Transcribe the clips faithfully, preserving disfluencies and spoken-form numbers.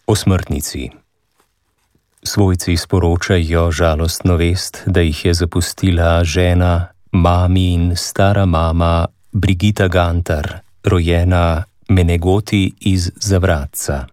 O smrtnici. Svojci sporočajo žalostno vest, da jih je zapustila žena, mami in stara mama Brigita Gantar, rojena Menegoti iz Zavratca.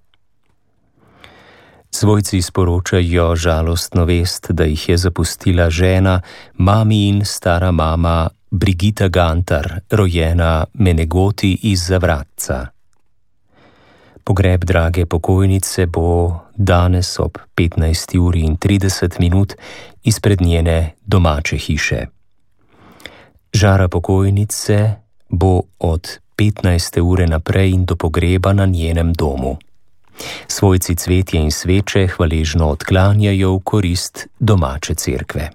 Svojci sporočajo žalostno vest, da jih je zapustila žena, mami in stara mama Brigita Gantar, rojena Menegoti iz Zavratca. Pogreb drage pokojnice bo danes ob petnajsti uri in trideset minut izpred njene domače hiše. Žara pokojnice bo od petnajste ure naprej in do pogreba na njenem domu. Svojci cvetje in sveče hvaležno odklanjajo v korist domače cerkve.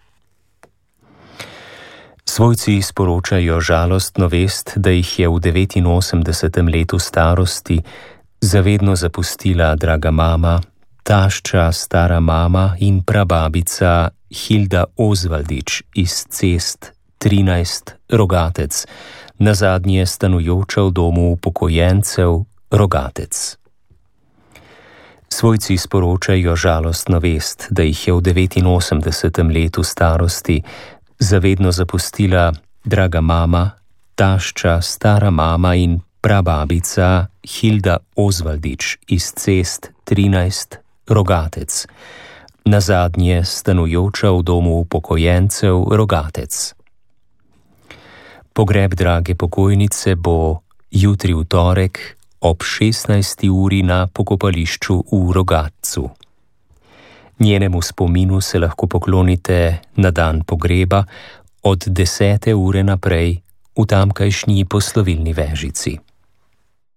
Svojci sporočajo žalostno vest, da jih je v devetinosemdesetem letu starosti zavedno zapustila draga mama, tašča stara mama in prababica Hilda Ozvaldič iz Cest trinajst Rogatec, nazadnje stanujoča v domu upokojencev Rogatec. Svojci sporočajo žalostno vest, da jih je v devetinosemdesetem letu starosti zavedno zapustila draga mama, tašča stara mama in prababica Hilda Ozvaldič iz Cest trinajst Rogatec, nazadnje stanujoča v domu upokojencev Rogatec. Pogreb drage pokojnice bo jutri v torek ob šestnajsti uri na pokopališču v Rogatcu. Njenemu spominu se lahko poklonite na dan pogreba od desete ure naprej v tamkajšnji poslovilni vežici.